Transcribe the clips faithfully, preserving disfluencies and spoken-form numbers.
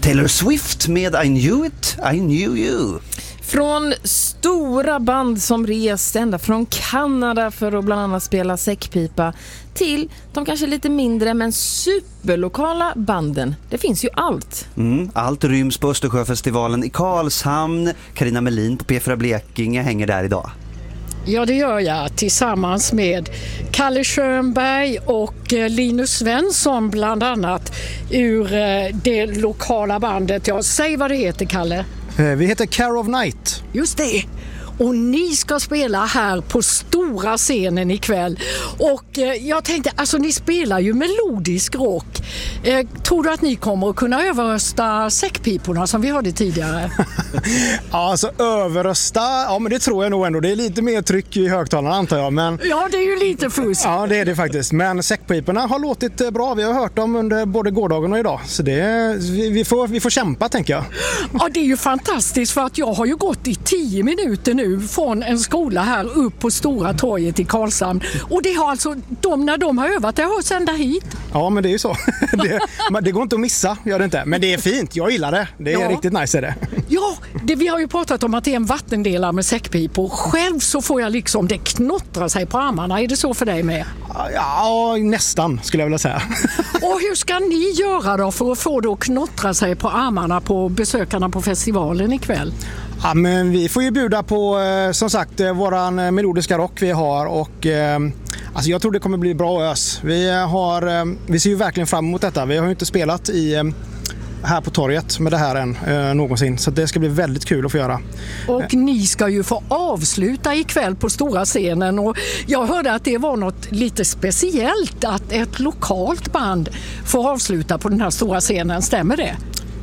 Taylor Swift med I Knew It, I Knew You. Från stora band som rest ända från Kanada för att bland annat spela säckpipa till de kanske lite mindre men superlokala banden. Det finns ju allt. Mm, allt ryms på Östersjöfestivalen i Karlshamn. Carina Melin på P fyra Blekinge hänger där idag. Ja, det gör jag tillsammans med Kalle Schönberg och Linus Svensson bland annat ur det lokala bandet. Ja, säg vad det heter, Kalle. Vi heter Care of Night. Just det. Och ni ska spela här på stora scenen ikväll. Och eh, jag tänkte, alltså ni spelar ju melodisk rock. Eh, tror du att ni kommer att kunna överrösta säckpiporna som vi hörde tidigare? Ja, alltså överrösta, ja men det tror jag nog ändå. Det är lite mer tryck i högtalarna antar jag. Men... Ja, det är ju lite fusk. Ja, det är det faktiskt. Men säckpiporna har låtit bra. Vi har hört dem under både gårdagen och idag. Så det, vi, vi, får, vi får kämpa, tänker jag. Ja, det är ju fantastiskt för att jag har ju gått i tio minuter nu från en skola här upp på Stora torget i Karlshamn. Och det har alltså, de, när de har övat, det har sända hit. Ja, men det är ju så. det, det går inte att missa, gör det inte. Men det är fint, jag gillar det. Det är ja. riktigt nice är det. Ja, det, vi har ju pratat om att det är en vattendelare med säckpipor. Själv så får jag liksom, det knottrar sig på armarna. Är det så för dig med? Ja, nästan skulle jag vilja säga. Och hur ska ni göra då för att få det att knottra sig på armarna på besökarna på festivalen ikväll? Ja, men vi får ju bjuda på som sagt våran melodiska rock vi har och alltså jag tror det kommer bli bra ös. Vi, har, vi ser ju verkligen fram emot detta. Vi har ju inte spelat i, här på torget med det här än eh, någonsin så det ska bli väldigt kul att få göra. Och ni ska ju få avsluta ikväll på stora scenen och jag hörde att det var något lite speciellt att ett lokalt band får avsluta på den här stora scenen. Stämmer det?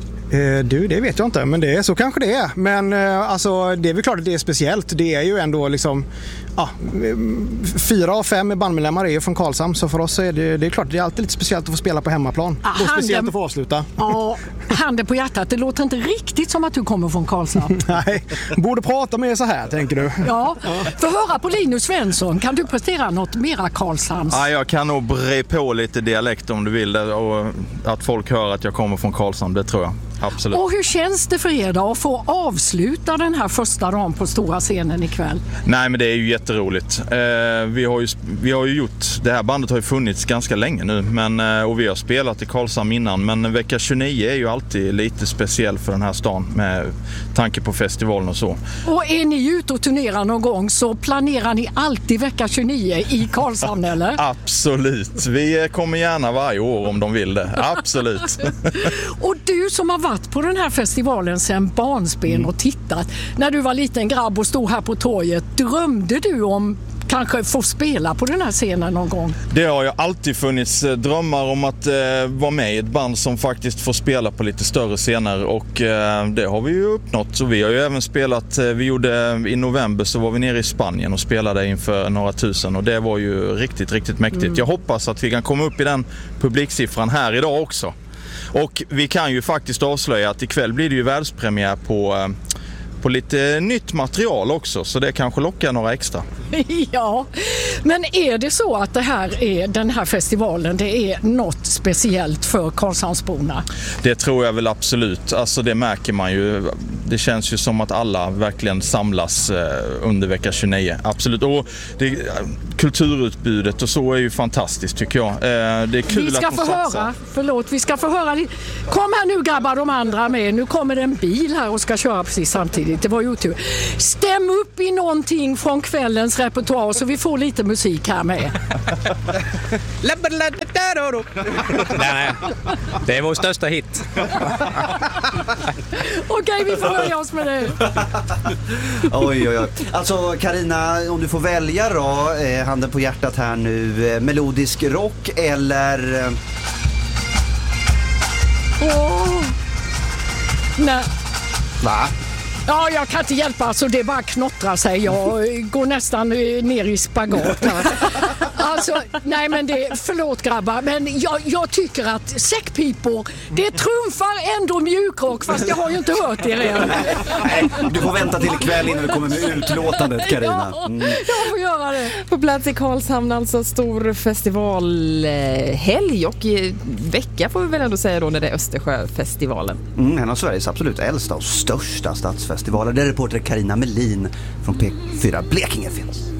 Du, det vet jag inte, men det är så kanske det är. Men alltså, det är väl klart att det är speciellt. Det är ju ändå liksom, ja, fyra av fem bandmedlemmar är ju från Karlshamn, så för oss är det, det är klart, det är alltid lite speciellt att få spela på hemmaplan. Ah, och speciellt handen, att få avsluta. Ja, handen på hjärtat, det låter inte riktigt som att du kommer från Karlshamn. Nej, borde prata med så här, tänker du. Ja, för höra på Linus Svensson, kan du prestera något mera Karlshamns? Ja, jag kan nog bre på lite dialekt om du vill, och att folk hör att jag kommer från Karlshamn, det tror jag. Absolut. Och hur känns det för er då att få avsluta den här första dagen på stora scenen ikväll? Nej, men det är ju jätteroligt. Eh, vi, har ju, vi har ju gjort, det här bandet har ju funnits ganska länge nu, men, eh, och vi har spelat i Karlshamn innan, men vecka tjugonio är ju alltid lite speciell för den här stan med tanke på festivalen och så. Och är ni ute och turnerar någon gång så planerar ni alltid vecka tjugonio i Karlshamn, eller? Absolut. Vi kommer gärna varje år om de vill det. Absolut. Och du som har varit på den här festivalen sedan barnsben och tittat. När du var liten grabb och stod här på torget, drömde du om kanske få spela på den här scenen någon gång? Det har ju alltid funnits drömmar om att eh, vara med i ett band som faktiskt får spela på lite större scener, och eh, det har vi ju uppnått. Så vi har ju även spelat, eh, vi gjorde i november så var vi nere i Spanien och spelade inför några tusen, och det var ju riktigt, riktigt mäktigt. Mm. Jag hoppas att vi kan komma upp i den publiksiffran här idag också. Och vi kan ju faktiskt avslöja att ikväll blir det ju världspremiär på, på lite nytt material också, så det kanske lockar några extra. Ja, men är det så att det här är, den här festivalen, det är något speciellt för Karlshamnsborna? Det tror jag väl absolut. Alltså det märker man ju. Det känns ju som att alla verkligen samlas under vecka tjugonio. Absolut. Och det, kulturutbudet och så är ju fantastiskt, tycker jag. Det är kul vi ska att få satsa. höra, förlåt, vi ska få höra. Kom här nu grabbar, de andra med. Nu kommer det en bil här och ska köra precis samtidigt. Det var ju otur. Stäm upp i någonting från kvällens repertoar så vi får lite musik här med. Nej, det är vår största hit. Okej, vi får börja oss med det. Oj, oj, oj. Alltså, Carina, om du får välja då, eh, handen på hjärtat här nu, eh, melodisk rock eller... Eh... Oh. Nej. Va? Ja, jag kan inte hjälpa, alltså det bara knottrar sig. Jag går nästan ner i spagat här. Alltså, nej men det, förlåt grabbar, men jag, jag tycker att säckpipor, det trumfar ändå mjukrock, fast jag har ju inte hört er än. Nej, du får vänta till ikväll innan vi kommer med utlåtandet, Carina. Mm. Ja, jag får göra det. På plats i Karlshamn, alltså stor festivalhelg och i vecka får vi väl ändå säga då när det är Östersjöfestivalen. Mm, en av Sveriges absolut äldsta och största stadsfestivaler där reporter Carina Melin från P fyra Blekinge finns.